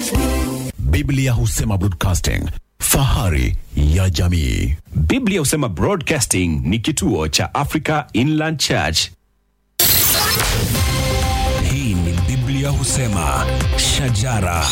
Biblia husema broadcasting, fahari ya jamii. Biblia husema Broadcasting ni kituo cha Africa Inland Church. Hii ni Biblia husema shajara.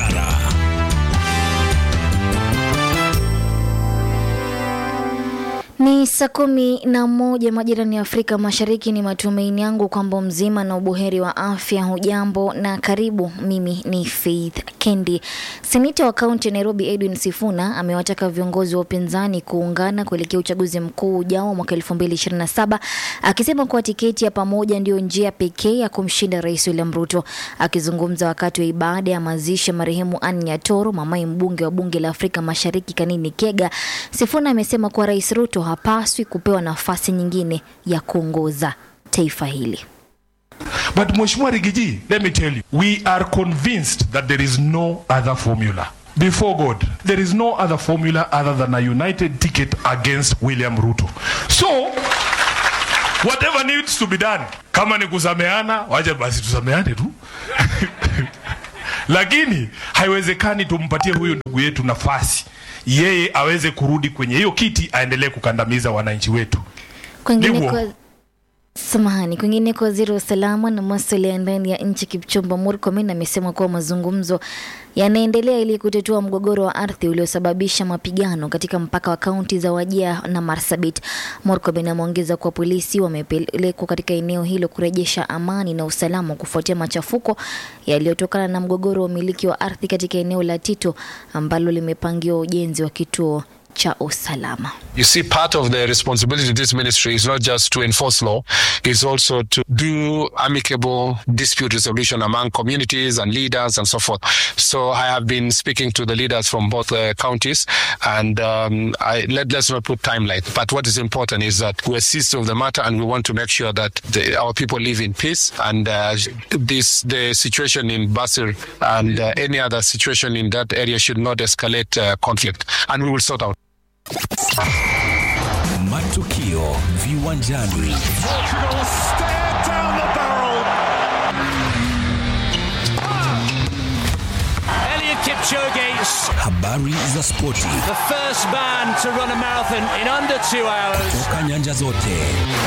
Ni saa 11 majirani ya Afrika Mashariki. Ni matumaini yangu kwamba mzima na ubuheri wa afya. Hujambo na karibu. Mimi ni Faith Kendi. Seneta wa kaunti ya Nairobi Edwin Sifuna amewataka viongozi wa upinzani kuungana kuelekea uchaguzi mkuu ujao mwaka 2027, akisema kuwa tiketi ya pamoja ndio njia pekee ya kumshinda Rais William Ruto. Akizungumza wakati wa ibada ya mazishi marehemu Anne Nyatoro, mamaye mbunge wa bunge la Afrika Mashariki Kanini Kega, Sifuna amesema kuwa Rais Ruto hapaswi kupewa nafasi nyingine ya kuongoza taifa hili. But Mheshimiwa Rigiji, let me tell you, we are convinced that there is no other formula. Before God, there is no other formula other than a united ticket against William Ruto. So, whatever needs to be done, kama ni kusameana, waje basi tusameane tu. Lakini, haiwezekani tumpatie huyu ndugu yetu nafasi. Yeye aweze kurudi kwenye hiyo kiti, aendelee kukandamiza wananchi wetu. Kwingine kwa waziri wa usalama na masuala ya ndani ya nchi Kipchumba Murkomen amesema kuwa mazungumzo yanaendelea ili kutatua mgogoro wa ardhi uliosababisha mapigano katika mpaka wa kaunti za Wajir na Marsabit. Murkomen ameongeza kuwa polisi wamepelekwa katika eneo hilo kurejesha amani na usalama kufuatia machafuko yaliyotokana na mgogoro wa umiliki wa ardhi katika eneo la Tito ambalo limepangiwa ujenzi wa kituo cha usalama. You see, part of the responsibility of this ministry is not just to enforce law, it's also to do amicable dispute resolution among communities and leaders and so forth. So I have been speaking to the leaders from both counties, and let's not put timeline. But what is important is that we're seized of the matter, and we want to make sure that our people live in peace. And the situation in Basel and any other situation in that area should not escalate conflict, and we will sort out. Matukio viwanjani. Portugal stare down the barrel. Eliud Kipchoge. Habari za spoti. The first man to run a marathon in under 2 hours. Toka nyanja zote.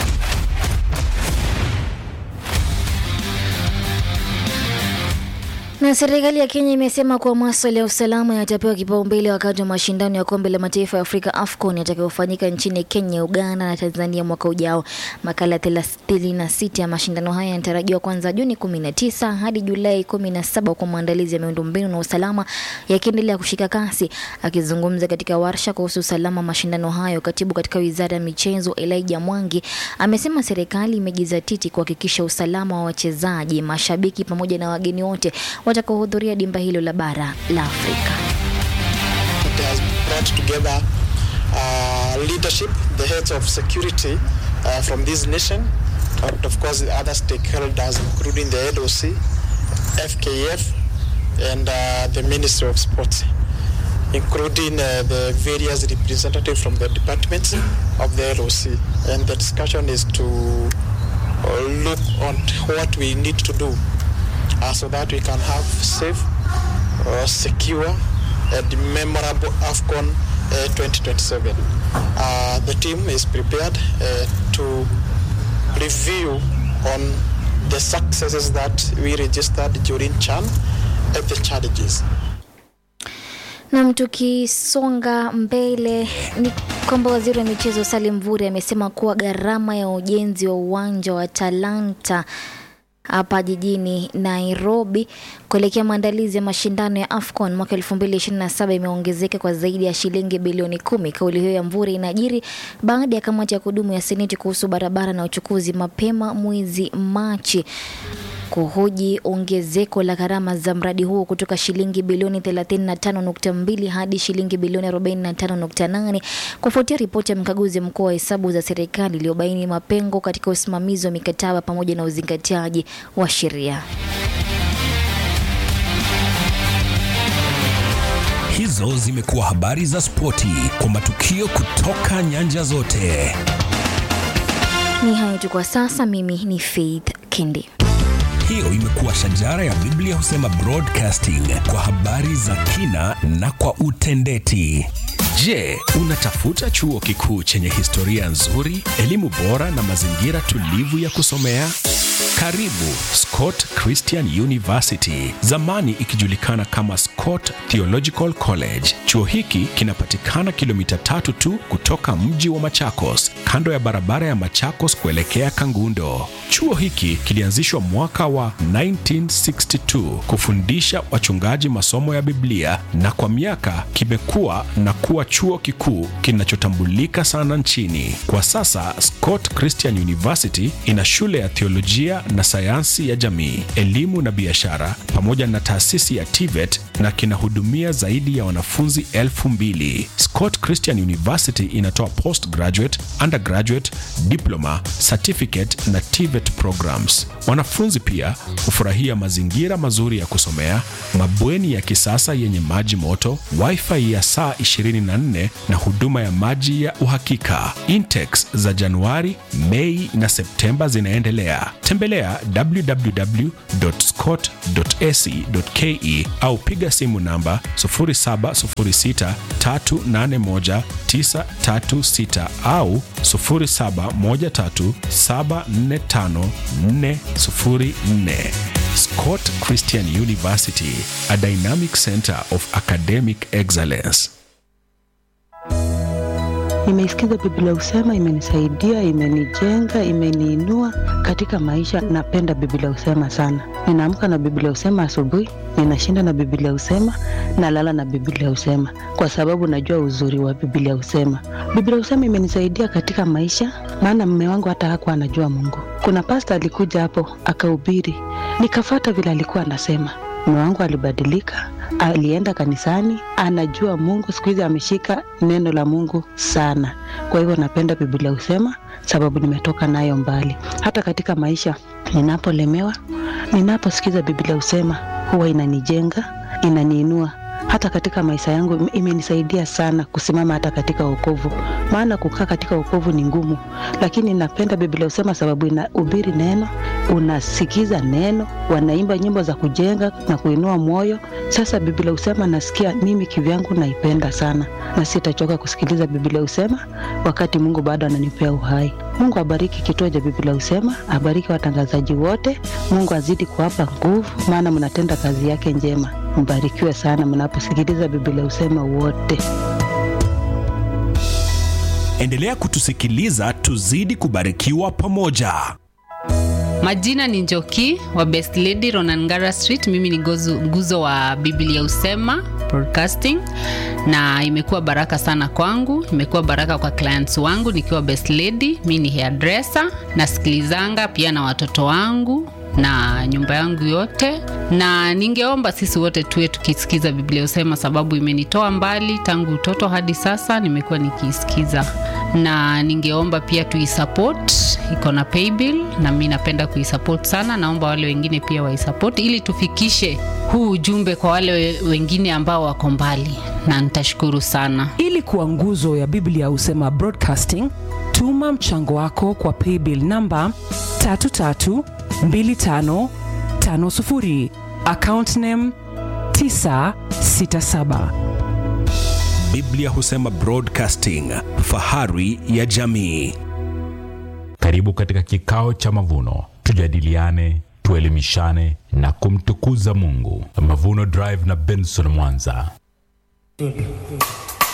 Na serikali ya Kenya imesema kuwa masuala ya usalama yatapewa kipaumbele wakati wa mashindano ya kombe la mataifa ya Afrika AFCON yatakayofanyika nchini Kenya, Uganda na Tanzania mwaka ujao. Makala 36 ya mashindano haya yanatarajiwa kuanza Juni 19 hadi Julai 17 kwa maandalizi ya miundombinu na usalama yakiendelea kushika kasi. Akizungumza katika warsha kuhusu usalama mashindano hayo, katibu katika Wizara ya Michezo Elijah Mwangi amesema serikali imejizatiti kuhakikisha usalama wa wachezaji, mashabiki pamoja na wageni wote watakaohudhuria dimba hilo la bara la Afrika. It has brought together leadership, the heads of security from this nation, and of course the other stakeholders including the LOC, FKF and the Ministry of Sports, including the various representatives from the departments of the LOC. And the discussion is to look on what we need to do so that we can have safe, secure and memorable AFCON 2027. The team is prepared to review on the successes that we registered during CHAN and the challenges. Na tukisonga mbele ni kwamba waziri wa michezo Salim Mvurya amesema kuwa gharama ya ujenzi wa uwanja wa Talanta hapa jijini Nairobi kuelekea maandalizi ya mashindano ya AFCON mwaka 2027 imeongezeka kwa zaidi ya shilingi bilioni 10. Kauli hiyo ya Mvurya inajiri baada ya kamati ya kudumu ya Seneti kuhusu barabara na uchukuzi mapema mwezi Machi kuhoji ongezeko la gharama za mradi huo kutoka shilingi bilioni 35.2 hadi shilingi bilioni 45.8 kufuatia ripoti ya mkaguzi mkuu wa hesabu za serikali iliyobaini mapengo katika usimamizi wa mikataba pamoja na uzingatiaji wa sheria. Hizo zimekuwa habari za spoti kwa matukio kutoka nyanja zote. Ni hayo tu kwa sasa. Mimi ni Faith Kendi. Hiyo imekuwa shajara ya Biblia Husema Broadcasting, kwa habari za kina na kwa utendeti. Je, unatafuta chuo kikuu chenye historia nzuri, elimu bora na mazingira tulivu ya kusomea? Karibu Scott Christian University, zamani ikijulikana kama Scott Theological College. Chuo hiki kinapatikana kilomita 3 tu kutoka mji wa Machakos, kando ya barabara ya Machakos kuelekea Kangundo. Chuo hiki kilianzishwa mwaka wa 1962 kufundisha wachungaji masomo ya Biblia, na kwa miaka kimekuwa na kuwa chuo kikuu kinachotambulika sana nchini. Kwa sasa Scott Christian University ina shule ya theolojia na sayansi ya jamii, elimu na biashara, pamoja na taasisi ya TVET, na kinahudumia zaidi ya wanafunzi 2,000. Scott Christian University inatoa postgraduate, undergraduate, diploma, certificate na TVET programs. Wanafunzi pia hufurahia mazingira mazuri ya kusomea, mabweni ya kisasa yenye maji moto, wifi ya saa 24 na huduma ya maji ya uhakika. Intakes za Januari, Mei na Septemba zinaendelea. Tembelea www.scott.ac.ke au piga simu namba 0706381936 au 0713745404. Scott Christian University, a dynamic center of academic excellence. Nimeisikiza Biblia Husema, imenisaidia, imenijenga, imeniinua katika maisha. Napenda Biblia Husema sana. Ninaamka na Biblia Husema asubuhi, ninashinda na Biblia Husema, nalala na Biblia Husema, kwa sababu najua uzuri wa Biblia Husema. Biblia Husema imenisaidia katika maisha, maana mume wangu hata hakuwa anajua Mungu. Kuna pastor alikuja hapo akahubiri, nikafuata vile alikuwa anasema. Mume wangu alibadilika, alienda kanisani, anajua Mungu. Siku hizi ameshika neno la Mungu sana. Kwa hivyo napenda Biblia Husema sababu nimetoka nayo mbali. Hata katika maisha ninapolemewa, ninaposikiza Biblia Husema huwa inanijenga, inaniinua. Hata katika maisha yangu imenisaidia sana kusimama hata katika wokovu. Maana kukaa katika wokovu ni ngumu, lakini napenda Biblia Husema sababu inahubiri neno, unasikiza neno, wanaimba nyimbo za kujenga na kuinua moyo. Sasa Biblia Husema nasikia mimi kivyangu naipenda sana, na sitachoka kusikiliza Biblia Husema wakati Mungu bado ananipea uhai. Mungu abariki kituo cha Biblia Husema, abariki watangazaji wote. Mungu azidi kuwapa nguvu, maana mnatenda kazi yake njema. Mbarikiwe sana mnaposikiliza Biblia Husema wote. Endelea kutusikiliza, tuzidi kubarikiwa pamoja. Majina ni Njoki wa Best Lady Ronangara Street. Mimi ni nguzo wa Biblia Husema Broadcasting, na imekuwa baraka sana kwangu, imekuwa baraka kwa clients wangu nikiwa Best Lady. Mimi ni hairdresser, nasikilizanga pia na watoto wangu na nyumba yangu yote, na ningeomba sisi wote tuwe tukisikiza Biblia Husema sababu imenitoa mbali tangu utoto hadi sasa nimekuwa nikisikiza. Na ningeomba pia tuisupport, iko na paybill na mimi napenda kuisupport sana. Naomba wale wengine pia waisupport ili tufikishe huu ujumbe kwa wale wengine ambao wako mbali, na nitashukuru sana. Ili kuwa nguzo ya Biblia Husema Broadcasting, tuma mchango wako kwa paybill namba 332550, account name 967. Biblia Husema Broadcasting, fahari ya jamii. Karibu katika kikao cha mavuno, tujadiliane, tuelimishane na kumtukuza Mungu. Mavuno Drive na Benson Mwanza.